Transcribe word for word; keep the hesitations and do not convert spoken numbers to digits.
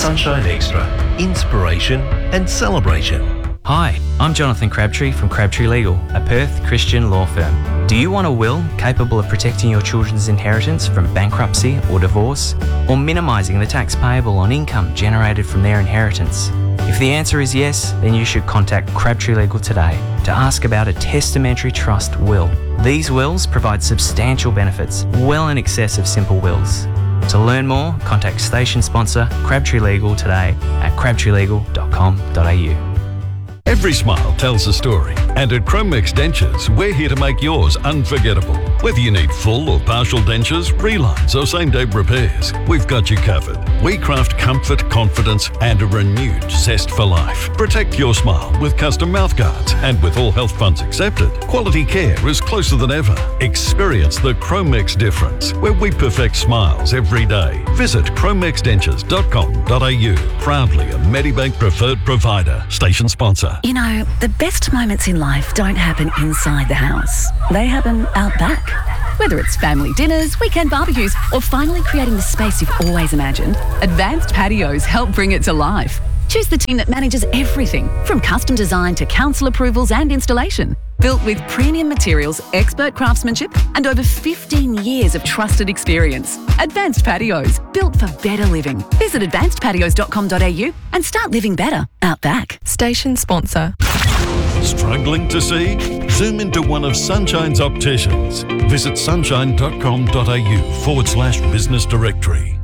Sunshine Extra, inspiration and celebration. Hi, I'm Jonathan Crabtree from Crabtree Legal, a Perth Christian law firm. Do you want a will capable of protecting your children's inheritance from bankruptcy or divorce, or minimising the tax payable on income generated from their inheritance? If the answer is yes, then you should contact Crabtree Legal today to ask about a testamentary trust will. These wills provide substantial benefits, well in excess of simple wills. To learn more, contact station sponsor Crabtree Legal today at crabtree legal dot com dot a u. Every smile tells a story, and at Chromex Dentures, we're here to make yours unforgettable. Whether you need full or partial dentures, relines or same-day repairs, we've got you covered. We craft comfort, confidence and a renewed zest for life. Protect your smile with custom mouthguards, and with all health funds accepted, quality care is closer than ever. Experience the Chromex difference, where we perfect smiles every day. Visit chromex dentures dot com dot a u, proudly a Medibank preferred provider, station sponsor. You know, the best moments in life don't happen inside the house. They happen out back. Whether it's family dinners, weekend barbecues, or finally creating the space you've always imagined, Advanced Patios help bring it to life. Choose the team that manages everything, from custom design to council approvals and installation. Built with premium materials, expert craftsmanship, and over fifteen years of trusted experience. Advanced Patios, built for better living. Visit advanced patios dot com dot a u and start living better out back. Station sponsor. Struggling to see? Zoom into one of Sunshine's opticians. Visit sunshine dot com dot a u forward slash business directory.